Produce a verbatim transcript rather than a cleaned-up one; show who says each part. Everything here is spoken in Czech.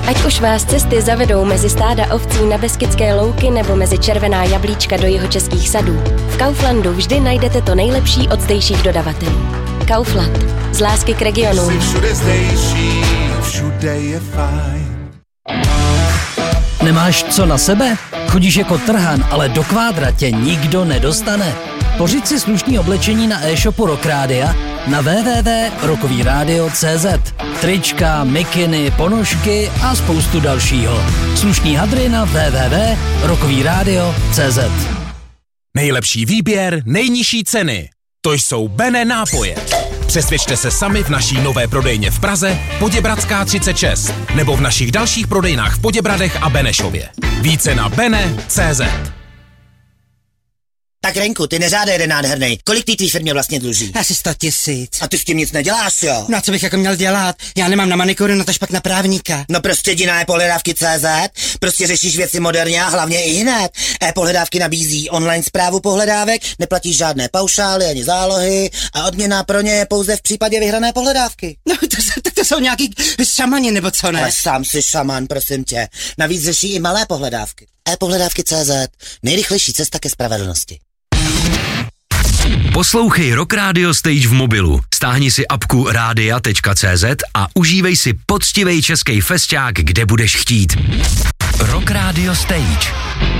Speaker 1: Ať už vás cesty zavedou mezi stáda ovcí na Beskydské louky nebo mezi červená jablíčka do jihočeských sadů, v Kauflandu vždy najdete to nejlepší od zdejších dodavatelů. Kaufland. Z lásky k regionu.
Speaker 2: Jsi všude zdejší, všude je fajn.
Speaker 3: Nemáš co na sebe? Chodíš jako trhan, ale do kvádra tě nikdo nedostane. Pořiď si slušný oblečení na e-shopu Rock Rádia na w w w tečka rockový rádio tečka c z. Trička, mikiny, ponožky a spoustu dalšího. Slušný hadry na w w w tečka rockový rádio tečka c z.
Speaker 4: Nejlepší výběr, nejnižší ceny. To jsou Bene nápoje. Přesvědčte se sami v naší nové prodejně v Praze, Poděbradská třicet šest, nebo v našich dalších prodejnách v Poděbradech a Benešově. Více na bene tečka cé zet.
Speaker 5: Tak Renku, ty neřádej jeden nádhernej. Kolik ty tvý firmě vlastně dluží?
Speaker 6: Asi sto tisíc.
Speaker 5: A ty s tím nic neděláš, jo?
Speaker 6: No a co bych jako měl dělat? Já nemám na manikuru, no tož pak na právníka.
Speaker 5: No prostě jdi na e-pohledávky tečka cé zet, prostě řešíš věci moderně a hlavně i hned. E-pohledávky nabízí online správu pohledávek, neplatíš žádné paušály ani zálohy a odměna pro ně je pouze v případě vyhrané pohledávky.
Speaker 6: No to, tak to jsou nějaký šamani nebo co ne?
Speaker 5: Ale sám si šaman, prosím tě. Navíc řeší i malé pohledávky. e-pohledávky tečka cé zet, nejrychlejší cesta ke spravedlnosti.
Speaker 7: Poslouchej Rock Radio Stage v mobilu. Stáhni si apku rádia tečka cé zet a užívej si poctivej český festiák, kde budeš chtít. Rock Radio Stage.